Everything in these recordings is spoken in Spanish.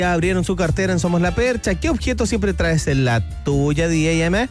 Ya abrieron su cartera en Somos la Percha. ¿Qué objeto siempre traes en la tuya, DJ M?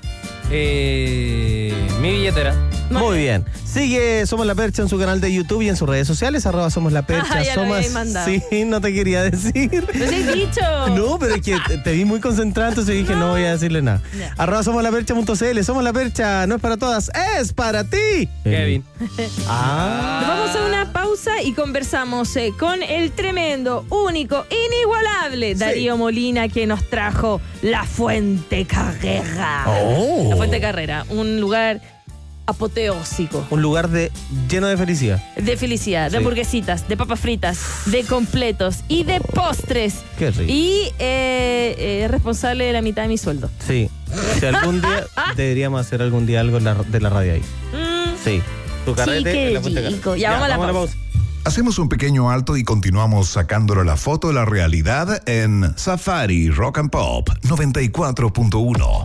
Mi billetera. Muy bien. Sigue Somos la Percha en su canal de YouTube y en sus redes sociales, @Somos la Percha. Ya lo habéis mandado. Sí, no te quería decir. ¿Lo has dicho? No, pero es que te vi muy concentrado, entonces dije no voy a decirle nada. Ya. @SomosLaPercha.cl. Somos la Percha, no es para todas, es para ti. Kevin. Nos vamos a una pausa y conversamos con el tremendo, único, inigualable Darío Molina, que nos trajo La Fuente Carrera. Oh. La Fuente Carrera, un lugar apoteósico. Un lugar lleno de felicidad. De felicidad, de Sí. hamburguesitas, de papas fritas, de completos y de postres. Qué rico. Y es responsable de la mitad de mi sueldo. Sí. Si algún día deberíamos hacer algún día algo de la radio ahí. Sí. Tu carrete Sí, qué en la Fuente rico. Carrera. Ya, vamos a la pausa. Hacemos un pequeño alto y continuamos sacándole la foto de la realidad en Safari Rock and Pop 94.1.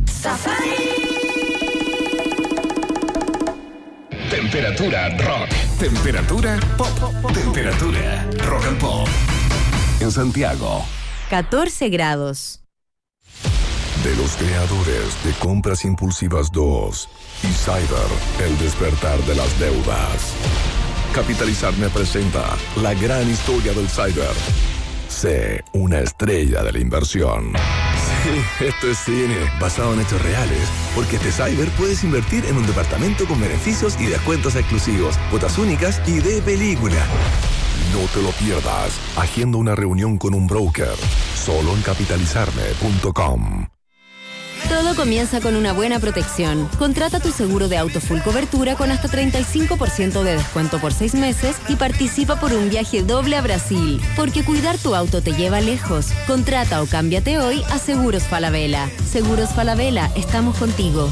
Temperatura rock. Temperatura pop. Temperatura rock and pop. En Santiago. 14 grados. De los creadores de Compras Impulsivas 2 y Cyber, el despertar de las deudas. Capitalizarme presenta la gran historia del Cyber. Sé una estrella de la inversión. Sí, esto es cine, basado en hechos reales. Porque este Cyber puedes invertir en un departamento con beneficios y descuentos exclusivos, cuotas únicas y de película. No te lo pierdas. Agenda una reunión con un broker. Solo en capitalizarme.com. Todo comienza con una buena protección. Contrata tu seguro de auto full cobertura con hasta 35% de descuento por 6 meses y participa por un viaje doble a Brasil. Porque cuidar tu auto te lleva lejos. Contrata o cámbiate hoy a Seguros Falabella. Seguros Falabella, estamos contigo.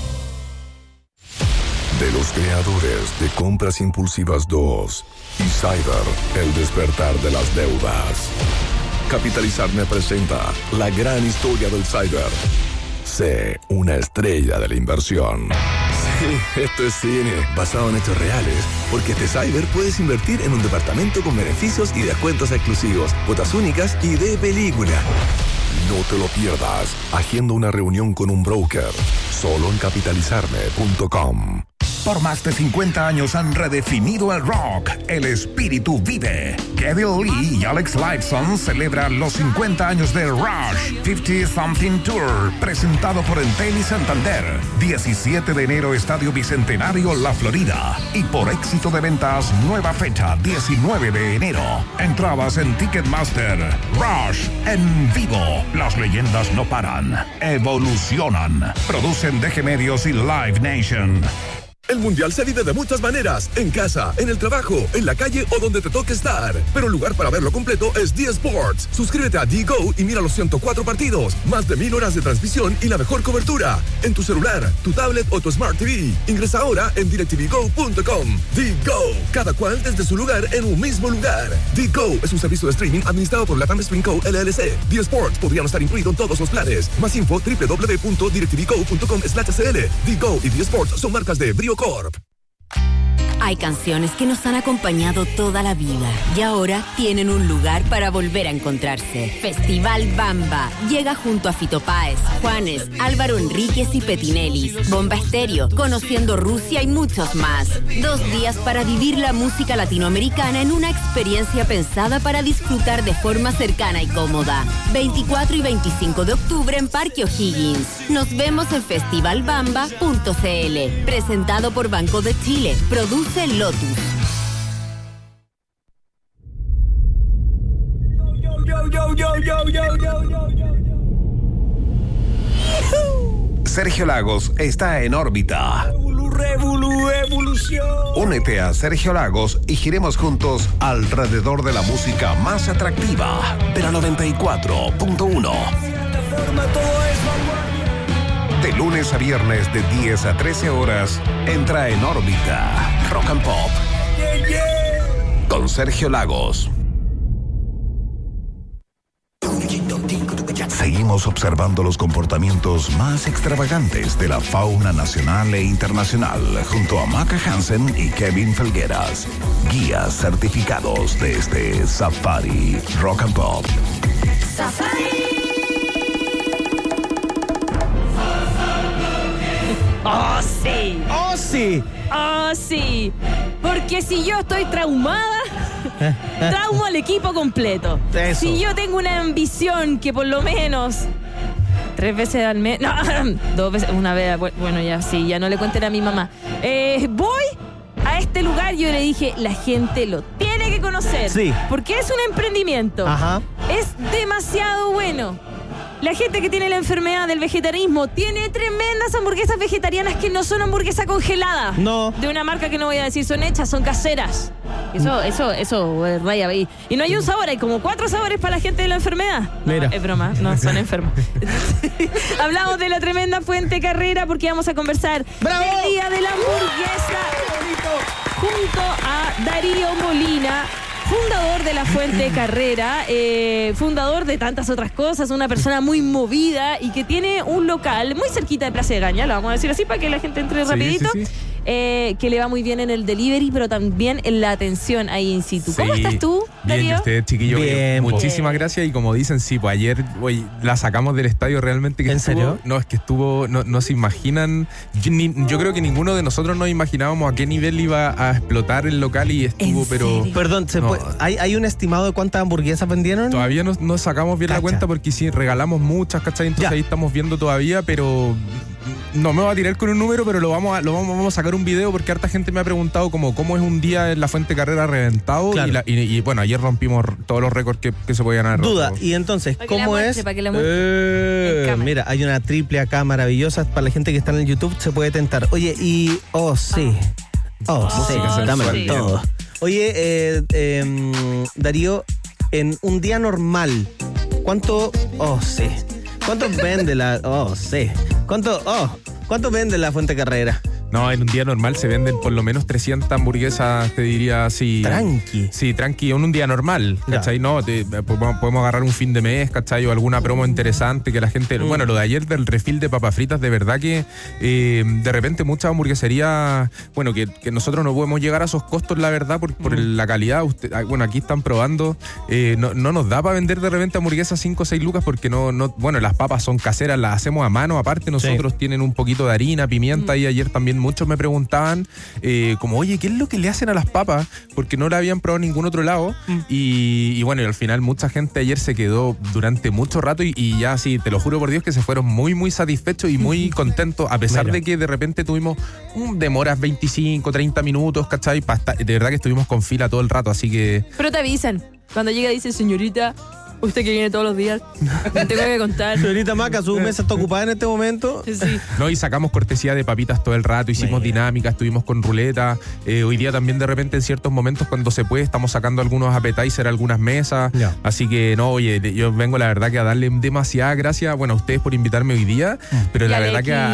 De los creadores de Compras Impulsivas 2 y Cyber, el despertar de las deudas. Capitalizarme presenta la gran historia del Cyber. Sé una estrella de la inversión. Sí, esto es cine, basado en hechos reales. Porque este Cyber puedes invertir en un departamento con beneficios y descuentos exclusivos, cuotas únicas y de película. No te lo pierdas. Agenda una reunión con un broker. Solo en capitalizarme.com. Por más de 50 años han redefinido el rock. El espíritu vive. Kevin Lee y Alex Lifeson celebran los 50 años de Rush 50 Something Tour, presentado por Entel y Santander. 17 de enero, Estadio Bicentenario, La Florida. Y por éxito de ventas, nueva fecha, 19 de enero. Entradas en Ticketmaster. Rush en vivo. Las leyendas no paran. Evolucionan. Producen DG Medios y Live Nation. El Mundial se vive de muchas maneras, en casa, en el trabajo, en la calle o donde te toque estar. Pero el lugar para verlo completo es D-Sports. Suscríbete a D-Go y mira los 104 partidos, más de 1000 horas de transmisión y la mejor cobertura. En tu celular, tu tablet o tu Smart TV. Ingresa ahora en DirecTVGo.com. D-Go, cada cual desde su lugar en un mismo lugar. D-Go es un servicio de streaming administrado por Latam Stream Co. LLC. D-Sports podría no estar incluido en todos los planes. Más info www.directvgo.com/cl. D-Go y D-Sports son marcas de Brio Corp. Hay canciones que nos han acompañado toda la vida y ahora tienen un lugar para volver a encontrarse. Festival Bamba llega junto a Fito Páez, Juanes, Álvaro Enríquez y Petinelis, Bomba Estéreo, Conociendo Rusia y muchos más. 2 días para vivir la música latinoamericana en una experiencia pensada para disfrutar de forma cercana y cómoda. 24 y 25 de octubre en Parque O'Higgins. Nos vemos en festivalbamba.cl. Presentado por Banco de Chile. Produce Lotus. Sergio Lagos está en órbita. Evolución. Únete a Sergio Lagos y giremos juntos alrededor de la música más atractiva de la 94.1. De lunes a viernes de 10 a 13 horas, entra en órbita Rock and Pop con Sergio Lagos. Seguimos observando los comportamientos más extravagantes de la fauna nacional e internacional junto a Maca Hansen y Kevin Felgueras, guías certificados de este Safari Rock and Pop. ¡Oh, sí! ¡Oh, sí! ¡Oh, sí! Porque si yo estoy traumada, traumo al equipo completo. Eso. Si yo tengo una ambición que por lo menos 3 veces al mes... No, 2 veces, una vez... Bueno, ya sí, ya no le cuenten a mi mamá. Voy a este lugar, yo le dije, la gente lo tiene que conocer. Sí. Porque es un emprendimiento. Ajá. Es demasiado bueno. La gente que tiene la enfermedad del vegetarianismo tiene tremendas hamburguesas vegetarianas que no son hamburguesa congelada. No. De una marca que no voy a decir, son hechas, son caseras. Eso, raya ahí. Y no hay un sabor, hay como 4 sabores para la gente de la enfermedad. No, Mira. es broma, no, son enfermos. Hablamos de la tremenda Fuente Carrera porque vamos a conversar ¡Bravo! del Día de la Hamburguesa junto a Darío Molina, fundador de la Fuente Carrera, fundador de tantas otras cosas, una persona muy movida y que tiene un local muy cerquita de Plaza de Gaña, lo vamos a decir así para que la gente entre rapidito, sí. Que le va muy bien en el delivery, pero también en la atención ahí in situ. ¿Cómo estás tú, Bien, Darío? y ustedes, chiquillos, Bien, muchísimas gracias. Y como dicen, sí, pues ayer la sacamos del estadio realmente. Que ¿En estuvo, serio? No, es que estuvo, no se imaginan. Yo creo que ninguno de nosotros nos imaginábamos a qué nivel iba a explotar el local y estuvo, ¿En pero serio? Perdón, No. ¿hay un estimado de cuántas hamburguesas vendieron? todavía no sacamos bien Cacha. la cuenta porque sí, regalamos muchas, ¿cachai? Entonces Ya. ahí estamos viendo todavía, pero no me voy a tirar con un número, pero vamos a sacar un video porque harta gente me ha preguntado cómo es un día en la Fuente Carrera reventado. Claro. Y bueno, ayer rompimos todos los récords que se podían haber roto. Duda, y entonces, Para que la ¿cómo muestre, es? para que la muestre. En cámara. Mira, hay una triple acá maravillosa para la gente que está en el YouTube, se puede tentar. Oye, y... Oh, sí. Oh, sí, música dámelo sensual. todo. Oye, Darío, en un día normal, ¿cuánto... Oh, sí. ¿Cuánto vende la... Oh, sí. ¿Cuánto vende la Fuente Carrera? No, en un día normal se venden por lo menos 300 hamburguesas, te diría así. Tranqui. Sí, tranqui, en un día normal, ¿cachai? No, podemos agarrar un fin de mes, ¿cachai? O alguna promo interesante que la gente... Bueno, lo de ayer del refil de papas fritas, de verdad que de repente muchas hamburgueserías, bueno, que nosotros no podemos llegar a esos costos, la verdad, por la calidad. Bueno, aquí están probando, no nos da para vender de repente hamburguesas 5 o 6 lucas porque bueno, las papas son caseras, las hacemos a mano, aparte nosotros tienen un poquito de harina, pimienta y ayer también muchos me preguntaban como, oye, ¿qué es lo que le hacen a las papas? Porque no la habían probado en ningún otro lado y bueno, y al final mucha gente ayer se quedó durante mucho rato y ya sí, te lo juro por Dios que se fueron muy, muy satisfechos y muy contentos, a pesar de que de repente tuvimos demoras 25, 30 minutos, ¿cachai? De verdad que estuvimos con fila todo el rato, así que... Pero te avisan. Cuando llega dice, señorita, usted que viene todos los días, me tengo que contar. Señorita Maca, su mesa está ocupada en este momento. Sí. No, y sacamos cortesía de papitas todo el rato, hicimos dinámicas, estuvimos con ruleta. Hoy día también de repente en ciertos momentos cuando se puede estamos sacando algunos appetizers, algunas mesas. Ya. Así que no, oye, yo vengo la verdad que a darle demasiada gracias, bueno, a ustedes por invitarme hoy día, pero Y la al verdad que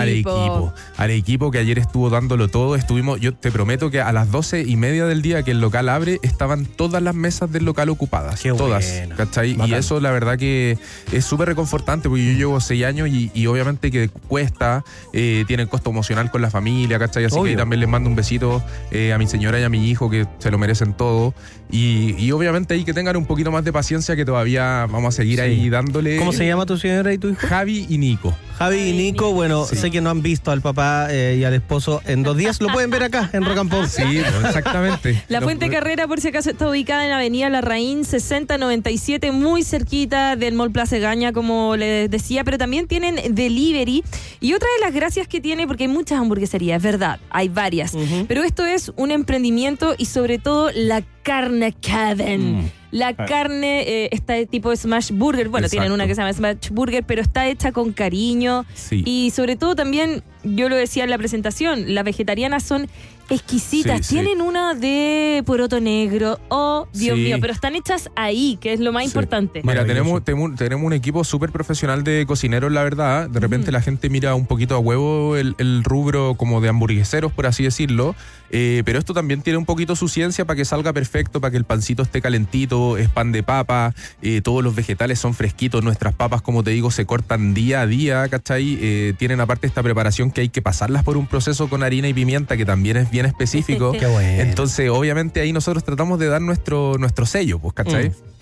al equipo que ayer estuvo dándolo todo. Yo te prometo que a las 12:30 del día que el local abre, estaban todas las mesas del local ocupadas. Qué todas, bueno. ¿cachai? Bacán. Y eso la verdad que es súper reconfortante porque yo llevo 6 años y obviamente que cuesta, tiene costo emocional con la familia, ¿cachai? Así Obvio. que también les mando un besito a mi señora y a mi hijo que se lo merecen todo y obviamente ahí que tengan un poquito más de paciencia que todavía vamos a seguir ahí dándole. ¿Cómo se llama tu señora y tu hijo? Javi y Nico. Javi y Nico, bueno, sé que no han visto al papá y al esposo en 2 días, lo pueden ver acá en Rock and Pop. Sí, pues, exactamente. La Fuente Carrera, por si acaso, está ubicada en Avenida Larraín 6097, muy cerquita del Mall Plaza Gaña, como les decía, pero también tienen delivery. Y otra de las gracias que tiene, porque hay muchas hamburgueserías, es verdad, hay varias, pero esto es un emprendimiento y sobre todo la carne Kevin. La carne está de tipo Smash Burger. Bueno, Exacto. tienen una que se llama Smash Burger, pero está hecha con cariño. Sí. Y sobre todo también, yo lo decía en la presentación, las vegetarianas son exquisitas. Sí, Tienen una de poroto negro. Oh, Dios Sí. mío, pero están hechas ahí, que es lo más Sí. importante. Mira, Maravilloso. tenemos un equipo súper profesional de cocineros, la verdad. De repente la gente mira un poquito a huevo el rubro como de hamburgueseros, por así decirlo. Pero esto también tiene un poquito su ciencia para que salga perfecto, para que el pancito esté calentito, es pan de papa, todos los vegetales son fresquitos, nuestras papas, como te digo, se cortan día a día, ¿cachai? Tienen aparte esta preparación que hay que pasarlas por un proceso con harina y pimienta, que también es bien específico. Qué bueno. Entonces, obviamente ahí nosotros tratamos de dar nuestro sello, pues, ¿cachai?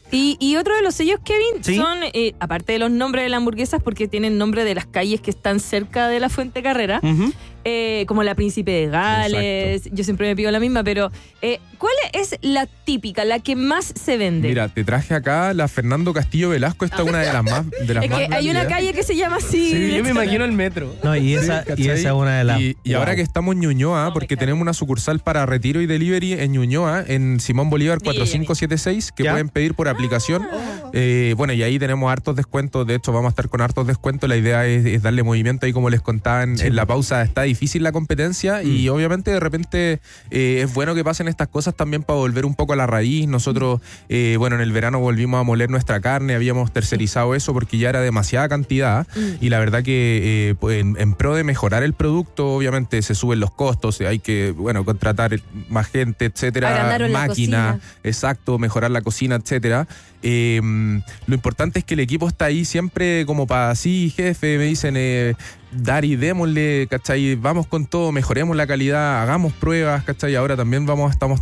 Y otro de los sellos, Kevin, ¿Sí? son, aparte de los nombres de las hamburguesas, porque tienen nombre de las calles que están cerca de la Fuente Carrera, Ujú. como la Príncipe de Gales, yo siempre me pido la misma, pero ¿cuál es la típica, la que más se vende? Mira, te traje acá la Fernando Castillo Velasco, esta es una de las más es que hay una vendidas. calle que se llama así. Sí, Yo me imagino el metro. No, y esa ¿Cachai? es una de las... Y Wow. ahora que estamos en Ñuñoa, porque tenemos una sucursal para retiro y delivery en Ñuñoa, en Simón Bolívar 4576, que ¿Ya? pueden pedir por aplicación. Bueno, y ahí tenemos hartos descuentos. De hecho, vamos a estar con hartos descuentos. La idea es darle movimiento. Ahí, como les contaba en la pausa, está difícil la competencia y obviamente de repente es bueno que pasen estas cosas también para volver un poco a la raíz. Nosotros, bueno, en el verano volvimos a moler nuestra carne, habíamos tercerizado eso porque ya era demasiada cantidad y la verdad que pues, en pro de mejorar el producto, obviamente se suben los costos, hay que, bueno, contratar más gente, etcétera, Agrandaron la máquina, cocina. exacto, mejorar la cocina, etcétera. Lo importante es que el equipo está ahí siempre como para, sí, jefe, me dicen, Dari, démosle, ¿cachai? Vamos con todo, mejoremos la calidad, hagamos pruebas, ¿cachai? Ahora también estamos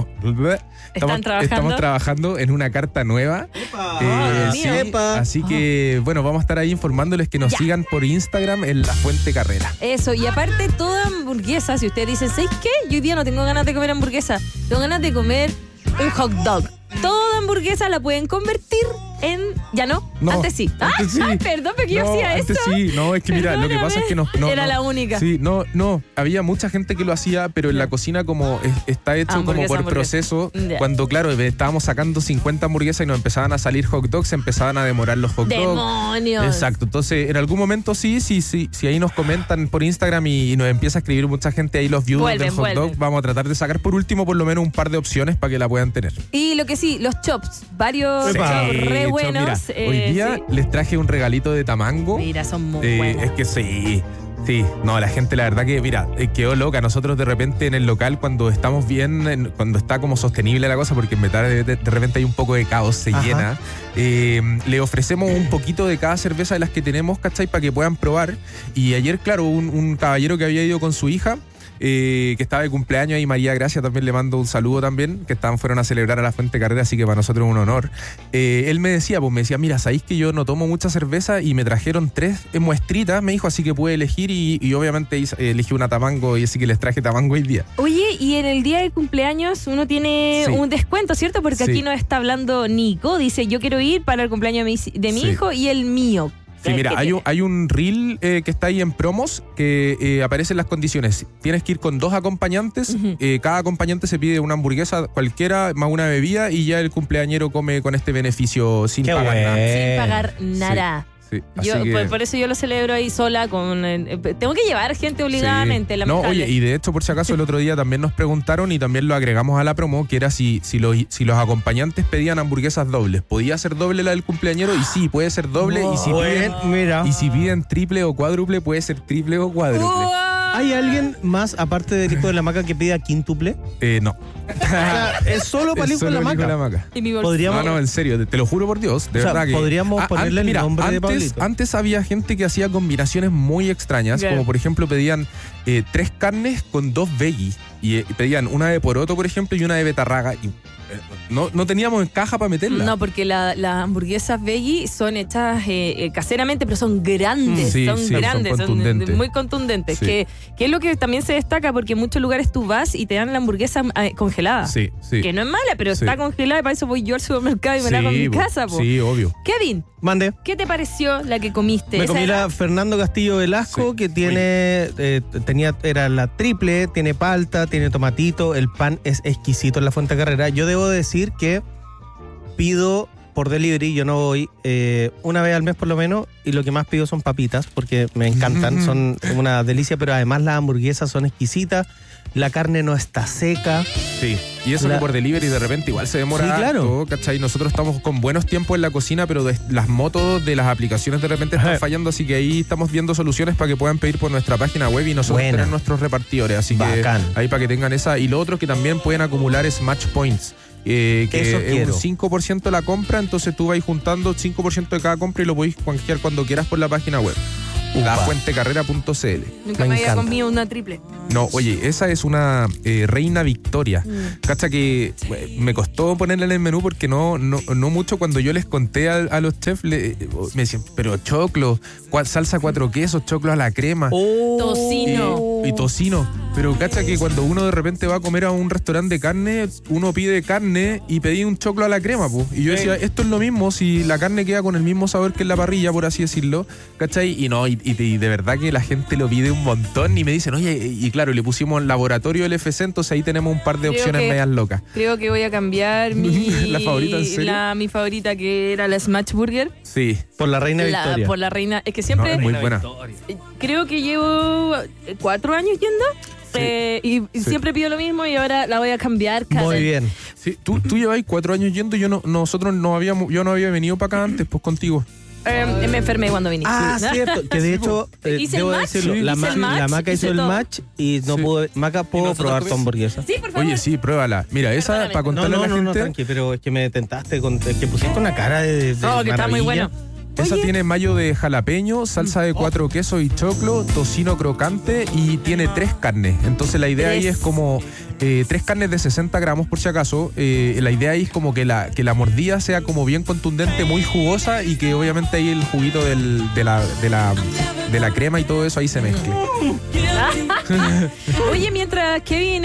trabajando en una carta nueva. Dios Sí, mío. así que, bueno, vamos a estar ahí informándoles que nos sigan por Instagram en La Fuente Carrera. Eso, y aparte toda hamburguesa, si ustedes dicen, ¿sabes qué? Yo hoy día no tengo ganas de comer hamburguesa, tengo ganas de comer un hot dog. Toda hamburguesa la pueden convertir en... ¿Ya no? No, Antes sí. antes sí. Perdón, pero que yo No, hacía antes eso. sí, no, es que mira, lo que Perdóname. pasa es que no, Era la única. Sí, no, había mucha gente que lo hacía, pero en la cocina como está hecho Hamburguesa, como por hamburguesa. proceso, Ya. cuando claro, estábamos sacando 50 hamburguesas y nos empezaban a salir hot dogs, se empezaban a demorar los hot dogs. ¡Demonios! Exacto, entonces en algún momento sí, si ahí nos comentan por Instagram y nos empieza a escribir mucha gente ahí los views del hot dog, vamos a tratar de sacar por último por lo menos un par de opciones para que la puedan tener. Y lo que sí, los chops, varios Epa. chops re Hecho, buenos. mira, hoy día sí. les traje un regalito de tamango. Mira, son muy buenos. Es que sí, no, la gente la verdad que, mira, quedó loca. Nosotros de repente en el local cuando estamos bien, cuando está como sostenible la cosa, porque en verdad de repente hay un poco de caos, se Ajá. llena, le ofrecemos un poquito de cada cerveza de las que tenemos, ¿cachai? Para que puedan probar. Y ayer, claro, un caballero que había ido con su hija, que estaba de cumpleaños y María Gracia también le mando un saludo también, que fueron a celebrar a la Fuente Carrera, así que para nosotros es un honor. Él me decía, mira, sabéis que yo no tomo mucha cerveza y me trajeron 3 muestritas, me dijo, así que pude elegir y obviamente elegí una tamango y así que les traje tamango hoy día. Oye, y en el día de cumpleaños uno tiene Sí. un descuento, ¿cierto? Porque Sí. aquí nos está hablando Nico, dice, yo quiero ir para el cumpleaños de mi Sí. hijo y el mío. Sí, mira, ¿Qué hay un reel que está ahí en promos que aparecen las condiciones. Tienes que ir con 2 acompañantes. Ujú. Cada acompañante se pide una hamburguesa cualquiera más una bebida y ya el cumpleañero come con este beneficio sin Qué pagar nada. bueno. Sin pagar nada. Sí, así Yo, que- por eso yo lo celebro ahí sola con... tengo que llevar gente obligadamente, Sí. No, lamentable. oye, y de hecho, por si acaso, el otro día también nos preguntaron y también lo agregamos a la promo, que era si los acompañantes pedían hamburguesas dobles. ¿Podía ser doble la del cumpleañero? Y sí, puede ser doble. Y si piden triple o cuádruple, puede ser triple o cuádruple. ¿Hay alguien más, aparte del hijo de la maca, que pida quíntuple? No. O sea, es solo para el hijo de la Solo el hijo de maca. maca. Y mi bolsillo. Podríamos... No, en serio, te lo juro por Dios, de O sea, verdad que... podríamos ponerle el nombre de Pablito. Antes había gente que hacía combinaciones muy extrañas, Claro. como por ejemplo pedían 3 carnes con 2 veggies, y pedían una de poroto, por ejemplo, y una de betarraga, y no teníamos en caja para meterla. No, porque las hamburguesas veggie son hechas caseramente, pero son grandes, Sí, son sí, son grandes, son contundentes. muy contundentes. Sí. Que es lo que también se destaca, porque en muchos lugares tú vas y te dan la hamburguesa congelada. Sí. Que no es mala, pero Sí. está congelada y para eso voy yo al supermercado y me la hago en mi po. casa. Po. Sí, obvio. Kevin, Mande. ¿qué te pareció la que comiste? Me ¿Esa comí era? la Fernando Castillo Velasco, Sí. que tiene, era la triple, tiene palta, tiene tomatito, el pan es exquisito en la Fuente Carrera. Yo debo decir que pido por delivery, yo no voy, una vez al mes por lo menos, y lo que más pido son papitas, porque me encantan, son una delicia, pero además las hamburguesas son exquisitas, la carne no está seca. Sí. Y eso La- que por delivery de repente igual se demora Sí, claro. harto, ¿cachai? Nosotros estamos con buenos tiempos en la cocina, pero las motos de las aplicaciones de repente están Ajá. fallando, así que ahí estamos viendo soluciones para que puedan pedir por nuestra página web y nosotros Buena. tener nuestros repartidores. Así Bacán. que ahí para que tengan esa. Y lo otro que también pueden acumular es Match Points. Que Eso es quiero. un 5% de la compra, entonces tú vas juntando 5% de cada compra y lo podéis canjear cuando quieras por la página web. lafuentecarrera.cl. Nunca me había comido una triple. No, oye, esa es una Reina Victoria. Cacha que me costó ponerla en el menú porque no mucho cuando yo les conté a los chefs, me decían, pero choclo, salsa 4 quesos, choclo a la crema. Tocino. Y tocino. Pero cacha que cuando uno de repente va a comer a un restaurante de carne, uno pide carne y pedí un choclo a la crema, po. Y yo decía, esto es lo mismo, si la carne queda con el mismo sabor que en la parrilla, por así decirlo, ¿cachai? Y no, y de verdad que la gente lo pide un montón y me dicen, oye, y claro, le pusimos laboratorio LFC, entonces ahí tenemos un par de opciones medias locas. Creo que voy a cambiar ¿La favorita, en serio? Mi favorita, que era la Smash Burger. Sí. Por la Reina Victoria. Por la Reina, es que siempre... No, es muy buena. Creo que llevo 4 años yendo. Y siempre pido lo mismo y ahora la voy a cambiar. Muy bien. Sí, tú lleváis 4 años yendo y yo no había venido para acá antes, pues contigo. Me enfermé cuando viniste. Cierto. Que de hecho, ¿Hice debo el match? decirlo, Sí, la hice el match, Maca hizo hice el todo. match y no pudo. Maca, ¿puedo probar tu hamburguesa? Sí, por favor. Oye, sí, pruébala. Mira, esa, Perdóname. para contarle a la gente... tranqui, pero es que me tentaste, es que pusiste una cara de No, que está muy maravilla. bueno. Esa Oye. tiene mayo de jalapeño, salsa de 4 quesos y choclo, tocino crocante y tiene 3 carnes. Entonces la idea ahí es como 3 carnes de 60 gramos por si acaso. La idea ahí es como que la mordida sea como bien contundente, muy jugosa y que obviamente ahí el juguito de la crema y todo eso ahí se mezcle. Oye, mientras Kevin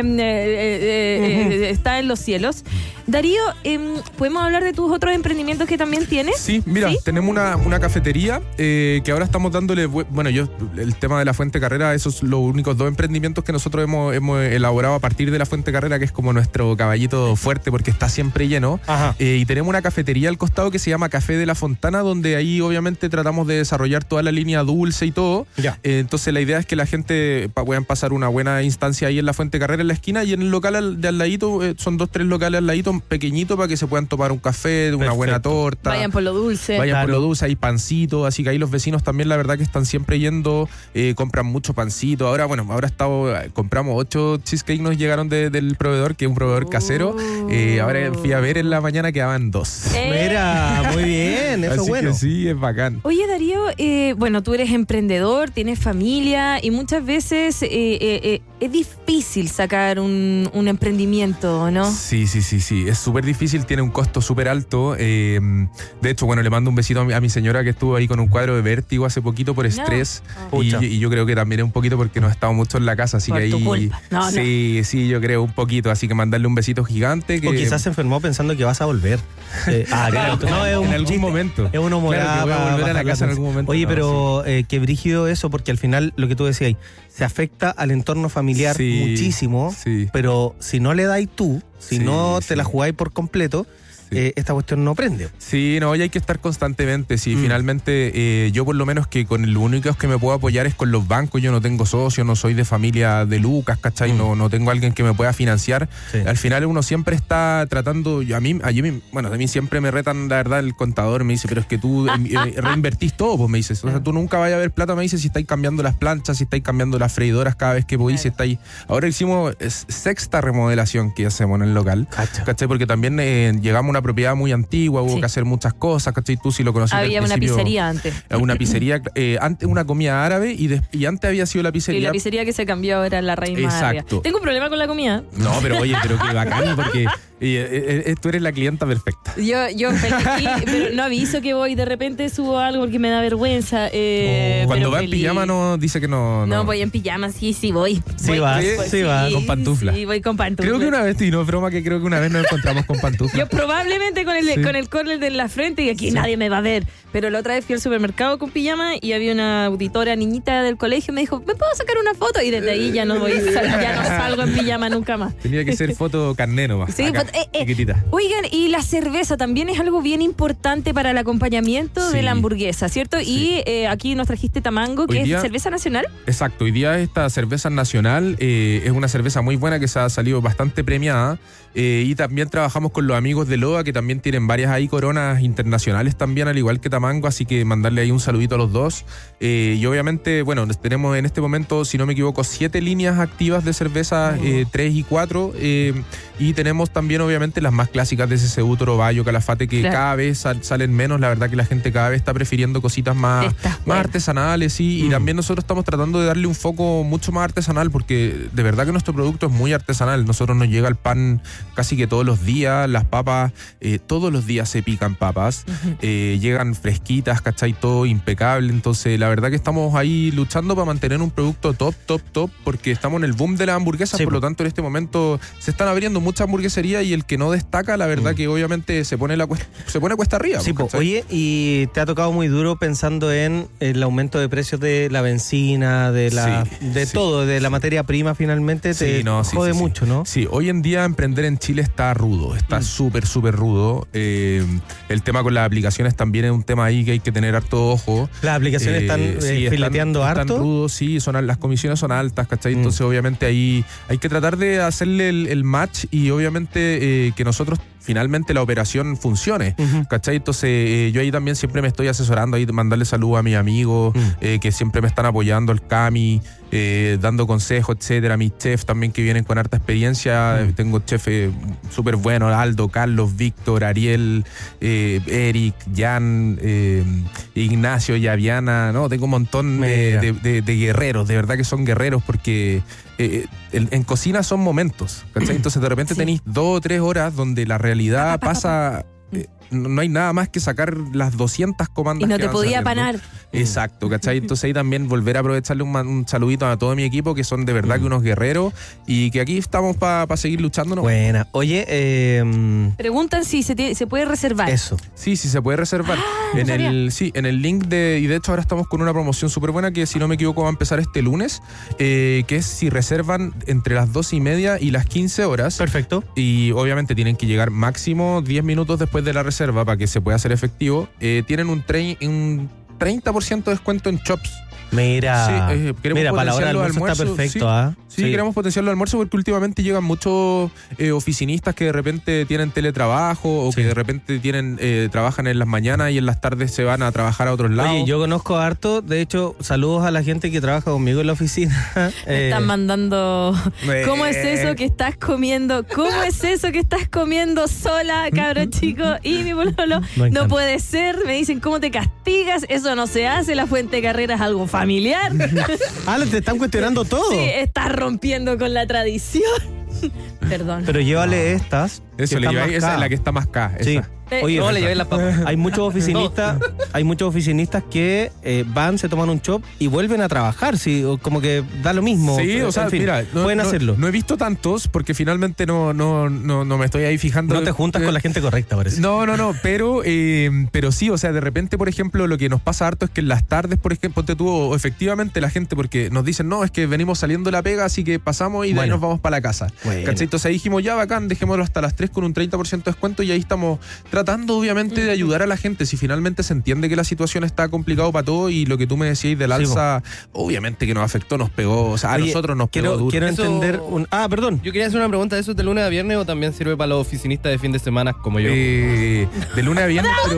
está en los cielos, Darío, ¿podemos hablar de tus otros emprendimientos que también tienes? Sí, mira, ¿Sí? tenemos una cafetería que ahora estamos dándole... Bueno, el tema de la Fuente Carrera, esos son los únicos 2 emprendimientos que nosotros hemos elaborado a partir de la Fuente Carrera, que es como nuestro caballito fuerte porque está siempre lleno. Y tenemos una cafetería al costado que se llama Café de la Fontana, donde ahí obviamente tratamos de desarrollar toda la línea dulce y todo. Ya. Entonces la idea es que la gente puedan pasar una buena instancia ahí en la Fuente Carrera en la esquina, y en el local de al ladito, son 2-3 locales al ladito pequeñitos para que se puedan tomar un café, una buena torta. Vayan por lo dulce. Vayan por lo dulce, hay pancito, así que ahí los vecinos también la verdad que están siempre yendo, compran mucho pancito. Ahora compramos 8 cheesecake, nos llegaron del proveedor, que es un proveedor casero. Ahora fui a ver en la mañana, quedaban 2. Mira, muy bien, eso Así es bueno. que sí, es bacán. Oye, Darío, bueno, tú eres emprendedor, tienes familia y muchas veces es difícil sacar un emprendimiento, ¿no? Sí, es súper difícil, tiene un costo súper alto. De hecho, bueno, le mando un besito a mi señora que estuvo ahí con un cuadro de vértigo hace poquito por estrés. Y yo creo que también es un poquito porque no estamos mucho en la casa, así Por que tu ahí... culpa. No. Sí, yo creo un poquito, así que mandarle un besito gigante. Que... O quizás se enfermó pensando que vas a volver. Claro. No, es un en algún chiste. momento. Es un humor. Claro, que voy a volver a la casa en algún momento. Oye, No, pero qué brígido eso, porque al final, lo que tú decías, se afecta al entorno familiar muchísimo, pero si no le dais tú, si no te la jugáis por completo, esta cuestión no prende. Sí, no, y hay que estar constantemente. Sí, finalmente, yo por lo menos que con lo único que me puedo apoyar es con los bancos. Yo no tengo socios, no soy de familia de lucas, ¿cachai? No tengo alguien que me pueda financiar. Al final uno siempre está tratando, a mí siempre me retan, la verdad, el contador me dice, pero es que tú reinvertís todo, pues me dices. O sea, tú nunca vayas a ver plata, me dice, si estáis cambiando las planchas, si estáis cambiando las freidoras cada vez que podéis, si estáis... Ahora hicimos 6ª remodelación que hacemos en el local, ¿cachai? Porque también llegamos a una propiedad muy antigua, hubo que hacer muchas cosas, ¿cachai? Tú sí lo conociste. Había una pizzería antes. Una pizzería, antes una comida árabe y antes había sido la pizzería. Y la pizzería que se cambió ahora en la Reina. Exacto. Tengo un problema con la comida. No, pero oye, pero qué bacán, porque tú eres la clienta perfecta. Yo feliz, pero no aviso que voy, de repente subo algo porque me da vergüenza. Cuando va feliz. en pijama no dice que no. No, voy en pijama, sí voy. Sí vas. Con pantufla. Sí, voy con pantufla. Creo que una vez, y no es broma, que creo que una vez nos encontramos con pantufla. Yo probablemente con el córner de la frente y aquí nadie me va a ver. Pero la otra vez fui al supermercado con pijama y había una auditora niñita del colegio y me dijo, ¿me puedo sacar una foto? Y desde ahí ya no salgo en pijama nunca más. Tenía que ser foto carné nomás. Sí, acá, chiquitita. Oigan, y la cerveza también es algo bien importante para el acompañamiento de la hamburguesa, ¿cierto? Sí. Y aquí nos trajiste Tamango, que es cerveza nacional. Exacto, hoy día esta cerveza nacional es una cerveza muy buena que se ha salido bastante premiada. Y también trabajamos con los amigos de Loa, que también tienen varias ahí coronas internacionales también, al igual que Tamango, así que mandarle ahí un saludito a los dos. Y obviamente, bueno, tenemos en este momento, si no me equivoco, 7 líneas activas de cerveza, 3 y 4, y tenemos también también obviamente las más clásicas de CCU, Toro Bayo, Calafate, que cada vez salen menos. La verdad que la gente cada vez está prefiriendo cositas más artesanales, sí, y también nosotros estamos tratando de darle un foco mucho más artesanal, porque de verdad que nuestro producto es muy artesanal. Nosotros nos llega el pan casi que todos los días, las papas, todos los días se pican papas, llegan fresquitas, ¿cachai? Todo impecable. Entonces la verdad que estamos ahí luchando para mantener un producto top, porque estamos en el boom de las hamburguesas, por lo tanto en este momento se están abriendo muchas hamburgueserías y el que no destaca, la verdad que obviamente se pone cuesta arriba. Sí, oye, y te ha tocado muy duro pensando en el aumento de precios de la benzina, todo, de la materia prima finalmente, jode mucho, ¿no? Sí, hoy en día emprender en Chile está rudo, está súper rudo. El tema con las aplicaciones también es un tema ahí que hay que tener harto ojo. Las aplicaciones están fileteando harto. Están rudos, sí, las comisiones son altas, ¿cachai? Entonces obviamente ahí hay que tratar de hacerle el match y obviamente que nosotros finalmente la operación funcione, ¿cachai? Entonces yo ahí también siempre me estoy asesorando, ahí mandarle saludos a mis amigos que siempre me están apoyando, el Cami, dando consejos, etcétera, mis chefs también que vienen con harta experiencia, tengo chefs súper buenos, Aldo, Carlos, Víctor, Ariel, Eric, Jan, Ignacio, Yaviana, no, tengo un montón de guerreros, de verdad que son guerreros, porque en cocina son momentos, ¿cachai? Entonces de repente tenéis 2 o 3 horas donde la realidad pasa, no hay nada más que sacar las 200 comandas. Y no que te van podía saliendo. panar. Exacto, ¿cachai? Entonces ahí también volver a aprovecharle un saludito a todo mi equipo, que son de verdad que unos guerreros y que aquí estamos para seguir luchando, ¿no? Buena. Oye, preguntan si se puede reservar. Eso. Sí, se puede reservar. En el link y de hecho ahora estamos con una promoción súper buena que, si no me equivoco, va a empezar este lunes, que es si reservan entre las 12:30 y las 15 horas. Perfecto. Y obviamente tienen que llegar máximo 10 minutos después de la reserva para que se pueda hacer efectivo. Tienen un 30% de descuento en Chops. Mira, queremos para la hora del almuerzo está perfecto. Sí, queremos potenciarlo al almuerzo porque últimamente llegan muchos oficinistas que de repente tienen teletrabajo o que de repente trabajan en las mañanas y en las tardes se van a trabajar a otros lados. Oye, yo conozco harto, de hecho, saludos a la gente que trabaja conmigo en la oficina. Están mandando, ¿cómo es eso que estás comiendo? ¿Cómo es eso que estás comiendo sola, cabrón chico? Y mi pololo, no puede ser, me dicen, ¿cómo te castigas? Eso no se hace, la fuente de carrera es algo familiar. Te están cuestionando todo. Sí, estás rompiendo con la tradición. Perdón. Pero llévale estas. Eso, le lleváis, esa es la que está más K. Sí. Esa. Oye, no, le llevé las papas. Hay muchos oficinistas que van, se toman un chop y vuelven a trabajar, sí, como que da lo mismo. Sí, o sea, en fin, mira, pueden hacerlo. No he visto tantos porque finalmente no me estoy ahí fijando. No te juntas con la gente correcta, parece. No, pero sí, o sea, de repente, por ejemplo, lo que nos pasa harto es que en las tardes, por ejemplo, ponte tú, efectivamente la gente, porque nos dicen, no, es que venimos saliendo de la pega, así que pasamos y de ahí nos vamos para la casa. ¿Cachai? Entonces ahí dijimos, ya bacán, dejémoslo hasta las 3 con un 30% de descuento y ahí estamos tratando obviamente de ayudar a la gente. Si finalmente se entiende que la situación está complicado para todo y lo que tú me decías del alza, obviamente que nos afectó, nos pegó, o sea, a nosotros nos pegó duro. Quiero entender perdón. Yo quería hacer una pregunta, ¿eso es de lunes a viernes o también sirve para los oficinistas de fin de semana como yo? De lunes a viernes, pero...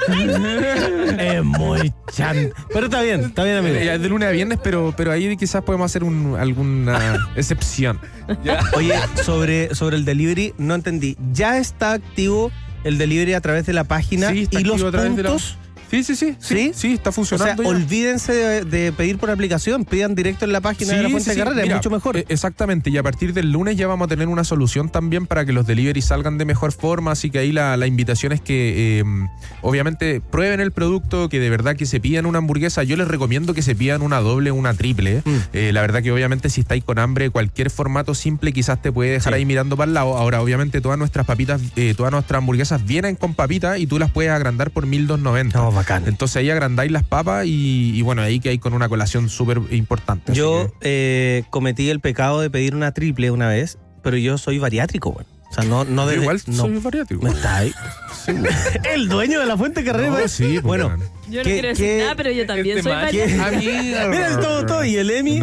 Es muy chan. Pero está bien, amigo. Es de lunes a viernes, pero ahí quizás podemos hacer alguna excepción. Oye, sobre el delivery, no entendí. ¿Ya está activo el delivery a través de la página y los puntos? Sí, está funcionando. O sea, olvídense de pedir por aplicación, pidan directo en la página de la fuente de carrera, es mucho mejor. Exactamente, y a partir del lunes ya vamos a tener una solución también para que los delivery salgan de mejor forma, así que ahí la invitación es que obviamente prueben el producto, que de verdad que se pidan una hamburguesa. Yo les recomiendo que se pidan una doble o una triple. La verdad que obviamente si estáis con hambre, cualquier formato simple quizás te puede dejar ahí mirando para el lado. Ahora obviamente todas nuestras papitas, todas nuestras hamburguesas vienen con papitas y tú las puedes agrandar por 1.290. Bacán. Entonces ahí agrandáis las papas y bueno, ahí que hay con una colación súper importante. Yo cometí el pecado de pedir una triple una vez, pero yo soy bariátrico, bueno. O sea, no desde, igual no, soy bariátrico. ¿No está ahí? Sí, bueno. El dueño de la fuente carrera. No, sí, bueno. Yo no quiero decir nada, pero yo también soy bariátrico. Mira todo. Y el Emi.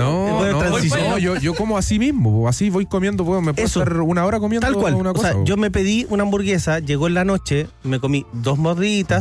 Yo como así mismo. Así voy comiendo. Me puedo estar una hora comiendo. Tal cual. Una cosa. O sea, yo me pedí una hamburguesa, llegó en la noche, me comí 2 morditas,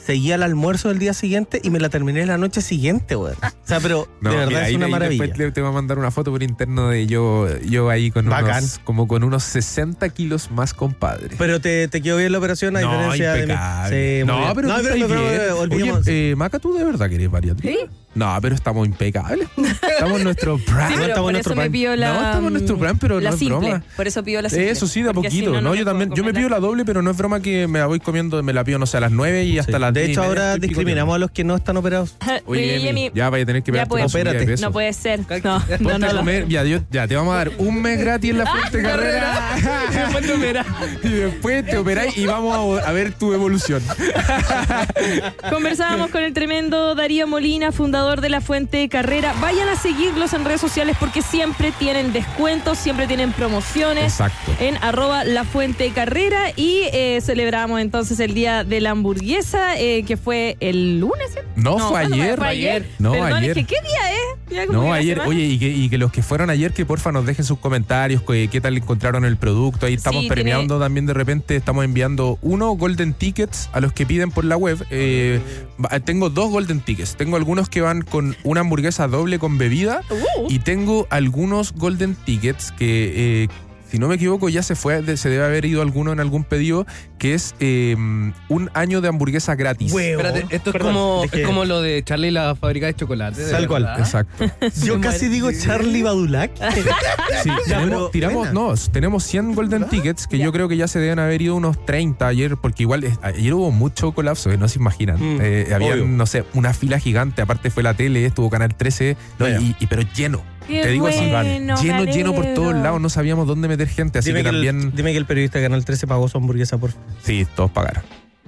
seguía el almuerzo del día siguiente y me la terminé la noche siguiente, weón. O sea, pero No, de verdad mira, es una ahí maravilla. Después te voy a mandar una foto por interno de yo ahí con Bacán. con unos 60 kilos más, compadre. Pero te quedó bien la operación a No, diferencia impecable. de mí. Sí, muy No, bien. pero tú estás bien. olvidemos. Oye, Maca, ¿tú de verdad que eres bariátrica? ¿Sí? No, pero estamos impecables. Estamos en nuestro prime. Sí, pero estamos por en nuestro eso me prime. pidió la... No, estamos en nuestro prime, pero la no es simple. broma. Por eso pidió la simple. Eso sí, de a Porque si poquito. no, No, me yo puedo también. Yo me comer pido la doble, pero no es broma que me la voy comiendo, me la pido, no sé, a las 9 y hasta las 10. De hecho, y media ahora estoy discriminamos a los que no están operados. Oye, Emi, Emi, ya vaya a tener que ya ver puedes. Opérate. peso. No puede ser. No, Ponte no, a no. comer, ya te vamos a dar un mes gratis en la Fuente Carrera. Y después te operás. Y después te operáis y vamos a ver tu evolución. Conversábamos con el tremendo Darío Molina, fundador de La Fuente Carrera. Vayan a seguirlos en redes sociales porque siempre tienen descuentos, siempre tienen promociones. Exacto. En @lafuentecarrera y celebramos entonces el día de la hamburguesa que fue el lunes. ¿Sí? No, fue ¿cuándo ayer. Fue ayer. No, Perdón, ayer. es que ¿qué día es? Ya como que No, la ayer, semana. oye, y que los que fueron ayer, que porfa nos dejen sus comentarios, qué tal encontraron el producto. Ahí estamos Sí, premiando también de repente, estamos enviando golden tickets a los que piden por la web. Tengo 2 golden tickets. Tengo algunos que van con una hamburguesa doble con bebida y tengo algunos golden tickets que... si no me equivoco, ya se debe haber ido alguno en algún pedido, que es un año de hamburguesa gratis. Huevo. Espérate, esto Perdón, es como lo de Charlie y la fábrica de chocolate. de Tal cual. verdad. Exacto. Yo casi digo Charlie Badulac. Sí, Ya, pero buena. tenemos 100 golden tickets que yo creo que ya se deben haber ido unos 30 ayer, porque igual ayer hubo mucho colapso, que no se imaginan. Había, obvio. no sé, una fila gigante, aparte fue la tele, estuvo Canal 13, no, Vaya. pero lleno. Qué Te digo así, bueno, me lleno por todos alegro. lados, no sabíamos dónde meter gente, así Dime que también... dime que el periodista de Canal 13 pagó su hamburguesa, por favor. Sí, todos pagaron.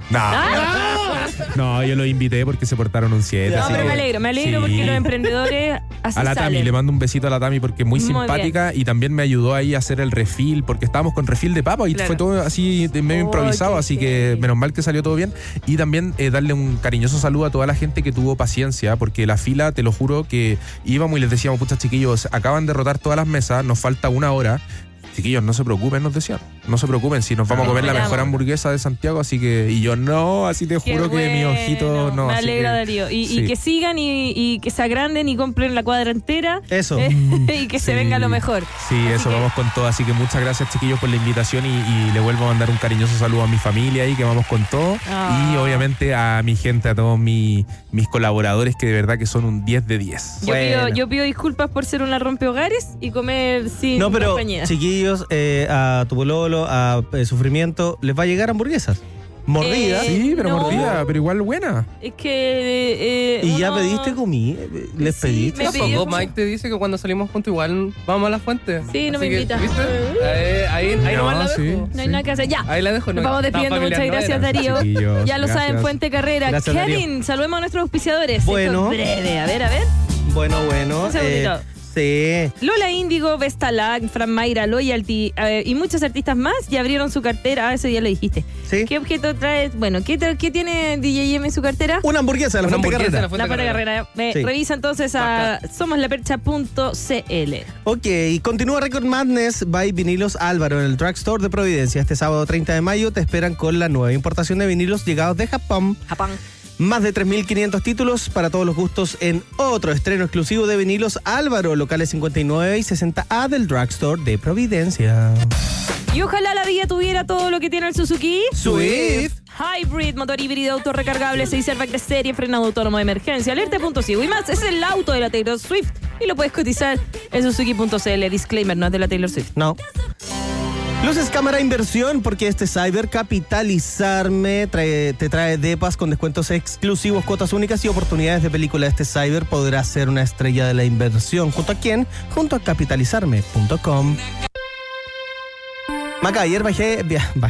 No, yo los invité porque se portaron un 7. No, así pero que- me alegro Sí. porque los emprendedores así A la Tami, salen. le mando un besito a la Tami porque es muy Muy simpática y también me ayudó ahí a hacer el refill porque estábamos con refill de papa y Claro. fue todo así medio improvisado, qué así que heavy. menos mal que salió todo bien. Y también darle un cariñoso saludo a toda la gente que tuvo paciencia porque la fila, te lo juro, que íbamos y les decíamos, pucha chiquillos, acaban de rotar todas las mesas, nos falta 1 hora. Chiquillos, no se preocupen, nos decían. No se preocupen, si nos vamos a comer la mejor hamburguesa de Santiago, así que... Y yo, no, así te Qué juro que mi ojito bueno. no. Me así alegra, que- Darío. Y sí. que sigan y que se agranden y compren la cuadra entera. Eso. Y que se Sí. venga lo mejor. Sí, Así eso, que- vamos con todo. Así que muchas gracias, chiquillos, por la invitación y le vuelvo a mandar un cariñoso saludo a mi familia ahí, que vamos con todo. Ah. Y obviamente a mi gente, a todos mis colaboradores, que de verdad que son un 10 de 10. Bueno. Yo pido disculpas por ser una rompehogares y comer sin No, pero compañía. chiquillos, a tu pololo, a Sufrimiento, les va a llegar hamburguesas. Mordidas. Sí, pero no. mordida, pero igual buena. Es que. Y ya uno- pediste comida. Les Sí, pediste. me pedí- Tampoco Mike te dice que cuando salimos juntos igual vamos a la fuente. Sí, no me Así que, invita. ¿viste? Ahí No, nomás la sí. dejo. No hay nada que hacer. Ya. Ahí la dejo. Nos vamos despidiendo. Muchas gracias, Darío. Chiquillos, Ya lo gracias. saben, Fuente Carrera. Gracias, Kevin, saludemos a nuestros auspiciadores. Bueno. Esto es breve. A ver. Bueno. Un segundito. Sí. Lola Índigo, Vestalag, Fran Mayra, Loyalty y muchos artistas más ya abrieron su cartera. Eso ya lo dijiste. Sí. ¿Qué objeto trae? Bueno, ¿qué tiene DJ M en su cartera? Una hamburguesa de la Una Fuente hamburguesa de Carrera. La Fuente Carrera. Sí. Revisa entonces a somoslapercha.cl. Ok, y continúa Record Madness by Vinilos Álvaro en el Drugstore de Providencia. Este sábado 30 de mayo te esperan con la nueva importación de vinilos llegados de Japón. Japón. Más de 3.500 títulos para todos los gustos en otro estreno exclusivo de Vinilos Álvaro, locales 59 y 60A del Drugstore de Providencia. Y ojalá la vida tuviera todo lo que tiene el Suzuki. Swift. Hybrid, motor híbrido, autorrecargable, 6 airbags de serie, frenado autónomo de emergencia, alerta.ciego y más. Es el auto de la Taylor Swift y lo puedes cotizar en suzuki.cl. Disclaimer, no es de la Taylor Swift. No. Luces Cámara Inversión, porque este Cyber Capitalizarme te trae depas con descuentos exclusivos, cuotas únicas y oportunidades de película. Este Cyber podrá ser una estrella de la inversión. ¿Junto a quién? Junto a capitalizarme.com. Maca, ayer bajé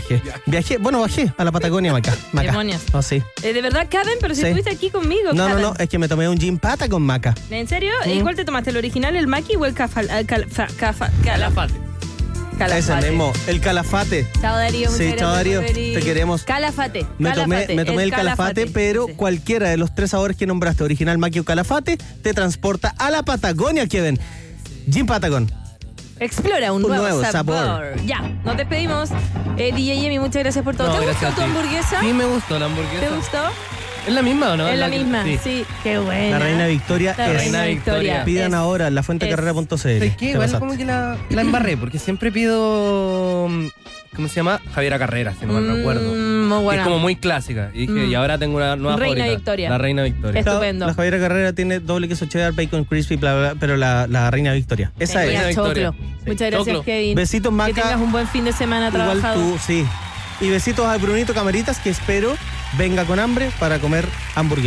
a la Patagonia, Maca. Demonios. Oh, sí. De verdad caben, pero si Sí. estuviste aquí conmigo. No, caben. es que me tomé un gin pata con Maca. ¿En serio? ¿Y cuál te tomaste? ¿El original, el Maki o el Calafate? Ese mismo, el Calafate. Chao, Darío. Sí, muchas chao, gracias Darío, por venir. te queremos. Calafate. Me tomé el Calafate, pero Sí. cualquiera de los 3 sabores que nombraste, original, Maki o Calafate, te transporta a la Patagonia, Kevin. Gin Patagon. Explora un nuevo sabor. Ya, nos despedimos. DJ Yemi, muchas gracias por todo. No, ¿Te gracias gustó tu a ti. hamburguesa? Sí, me gustó la hamburguesa. ¿Te gustó? ¿Es la misma o no? Es la misma, sí. Qué buena. La Reina Victoria La es. Reina Victoria. Pidan ahora la fuentecarrera.cl. ¿Sabes qué? Igual pasaste. como que la embarré, porque siempre pido... ¿Cómo se llama? Javiera Carrera, si no mal recuerdo. Muy Que buena. es como muy clásica. Y dije, y ahora tengo una nueva Reina favorita. Victoria. La Reina Victoria. Estupendo. La Javiera Carrera tiene doble queso cheddar, bacon crispy, bla, bla, bla, pero la Reina Victoria. Esa Reina es. Reina Victoria. Choclo. Sí. Muchas gracias, Choclo. Kevin. Besitos, Maca. Que tengas un buen fin de semana Igual trabajado. tú, sí. Y besitos a Brunito Camaritas, que espero venga con hambre para comer hamburguesa.